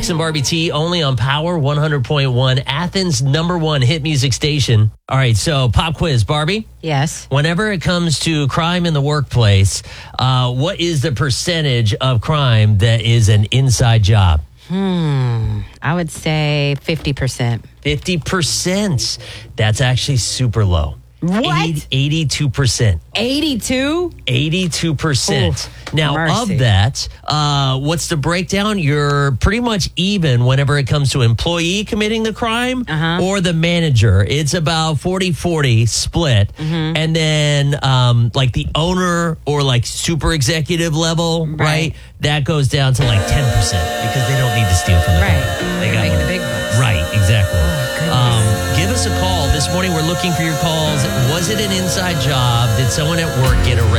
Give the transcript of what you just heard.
Snooks and Barbie T only on Power 100.1, Athens' #1 hit music station. All right, so pop quiz, Barbie. Yes. Whenever it comes to crime in the workplace, what is the percentage of crime that is an inside job? I would say 50%. 50%. That's actually super low. What? 82%. 82? 82%. Oof, now, mercy. of that, what's the breakdown? You're pretty much even whenever it comes to employee committing the crime or the manager. It's about 40-40 split. And then like the owner or like super executive level, right? That goes down to like 10% because they don't need to steal from the company. They got making the big bucks. Right, exactly. goodness. Give us a call. This morning we're looking for your calls. Was it an inside job? Did someone at work get arrested?